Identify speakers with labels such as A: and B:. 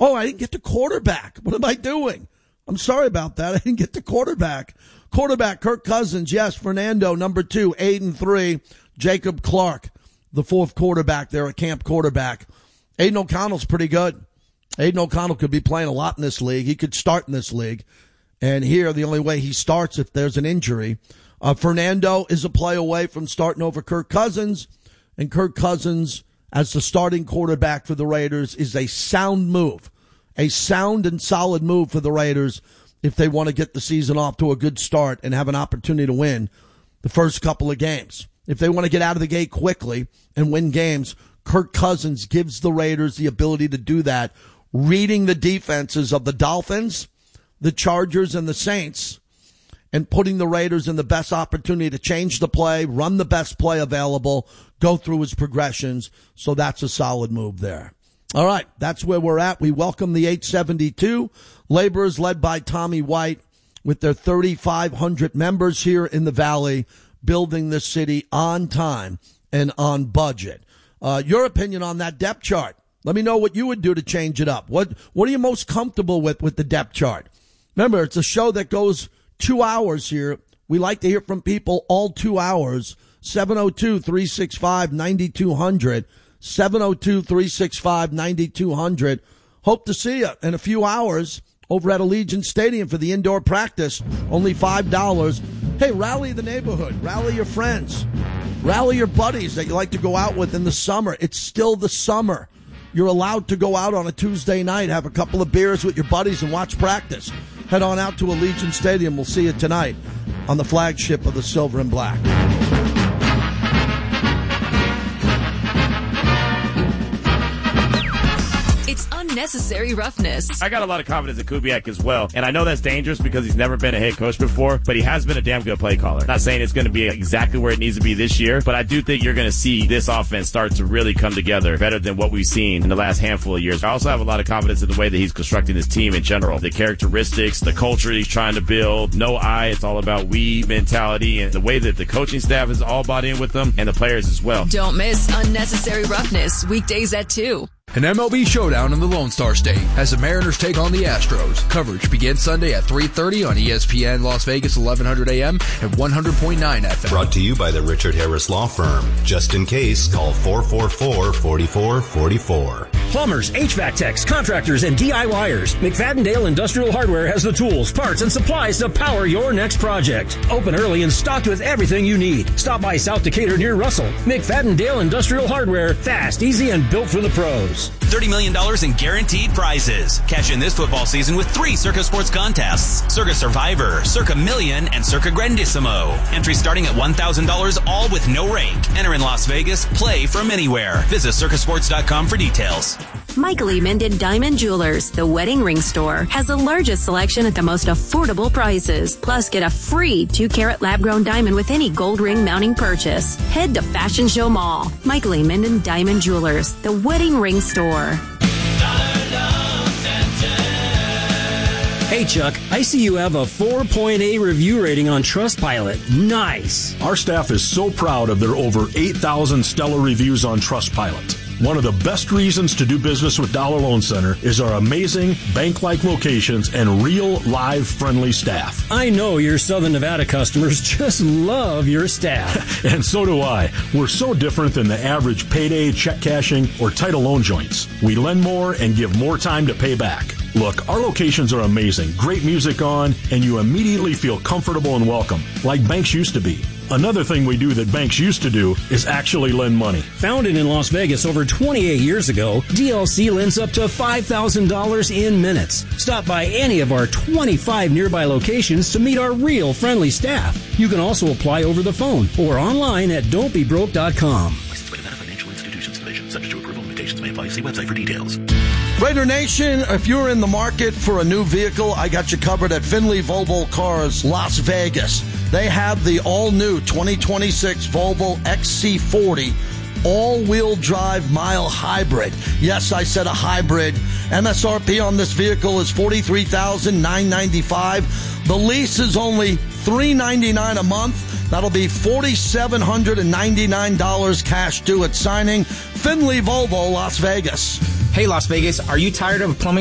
A: Oh, I didn't get the quarterback. What am I doing? I'm sorry about that. I didn't get the quarterback. Quarterback, Kirk Cousins. Yes, Fernando, number 2, 8-3. Jacob Clark, the 4th quarterback there, a camp quarterback. Aiden O'Connell's pretty good. Aiden O'Connell could be playing a lot in this league. He could start in this league. And here, the only way he starts if there's an injury. Fernando is a play away from starting over Kirk Cousins. And Kirk Cousins, as the starting quarterback for the Raiders, is a sound move. A sound and solid move for the Raiders if they want to get the season off to a good start and have an opportunity to win the first couple of games. If they want to get out of the gate quickly and win games, Kirk Cousins gives the Raiders the ability to do that, reading the defenses of the Dolphins, the Chargers, and the Saints, and putting the Raiders in the best opportunity to change the play, run the best play available, go through his progressions. So that's a solid move there. All right, that's where we're at. We welcome the 872 laborers led by Tommy White with their 3,500 members here in the Valley, building this city on time and on budget. Your opinion on that depth chart. Let me know what you would do to change it up. What are you most comfortable with the depth chart? Remember, it's a show that goes 2 hours here. We like to hear from people all 2 hours. 702-365-9200. 702-365-9200. Hope to see you in a few hours over at Allegiant Stadium for the indoor practice. Only $5. Hey, rally the neighborhood. Rally your friends. Rally your buddies that you like to go out with in the summer. It's still the summer. You're allowed to go out on a Tuesday night, have a couple of beers with your buddies and watch practice. Head on out to Allegiant Stadium. We'll see you tonight on the flagship of the Silver and Black.
B: Unnecessary roughness.
C: I got a lot of confidence in Kubiak as well, and I know that's dangerous because he's never been a head coach before, but he has been a damn good play caller. Not saying it's going to be exactly where it needs to be this year, but I do think you're going to see this offense start to really come together better than what we've seen in the last handful of years. I also have a lot of confidence in the way that he's constructing his team in general. The characteristics, the culture he's trying to build. No I, it's all about we mentality, and the way that the coaching staff is all bought in with them and the players as well.
B: Don't miss Unnecessary Roughness, weekdays at 2.
D: An MLB showdown in the Lone Star State as the Mariners take on the Astros. Coverage begins Sunday at 3:30 on ESPN Las Vegas 1100 AM and 100.9 FM.
E: Brought to you by the Richard Harris Law Firm. Just in case, call 444-4444.
F: Plumbers, HVAC techs, contractors, and DIYers. McFadden-Dale Industrial Hardware has the tools, parts, and supplies to power your next project. Open early and stocked with everything you need. Stop by South Decatur near Russell. McFadden-Dale Industrial Hardware. Fast, easy, and built for the pros.
G: $30 million in guaranteed prizes. Cash in this football season with 3 Circa Sports contests. Circa Survivor, Circa Million, and Circa Grandissimo. Entry starting at $1,000, all with no rake. Enter in Las Vegas. Play from anywhere. Visit circasports.com for details.
H: Michael E. Minden Diamond Jewelers, the wedding ring store, has the largest selection at the most affordable prices. Plus, get a free 2-carat lab-grown diamond with any gold ring mounting purchase. Head to Fashion Show Mall. Michael E. Minden Diamond Jewelers, the wedding ring store.
F: Hey, Chuck, I see you have a 4.8 review rating on Trustpilot. Nice.
I: Our staff is so proud of their over 8,000 stellar reviews on Trustpilot. One of the best reasons to do business with Dollar Loan Center is our amazing bank-like locations and real, live, friendly staff.
F: I know your Southern Nevada customers just love your staff.
I: And so do I. We're so different than the average payday, check cashing, or title loan joints. We lend more and give more time to pay back. Look, our locations are amazing, great music on, and you immediately feel comfortable and welcome, like banks used to be. Another thing we do that banks used to do is actually lend money.
F: Founded in Las Vegas over 28 years ago, DLC lends up to $5,000 in minutes. Stop by any of our 25 nearby locations to meet our real friendly staff. You can also apply over the phone or online at don'tbebroke.com.
J: Licensed by Nevada Financial Institutions Division. Subject to approval, limitations may apply. See website for details.
A: Raider Nation, if you're in the market for a new vehicle, I got you covered at Finley Volvo Cars, Las Vegas. They have the all-new 2026 Volvo XC40 all-wheel drive mile hybrid. Yes, I said a hybrid. MSRP on this vehicle is $43,995. The lease is only $399 a month. That'll be $4,799 cash due at signing. Finley Volvo, Las Vegas.
K: Hey, Las Vegas, are you tired of plumbing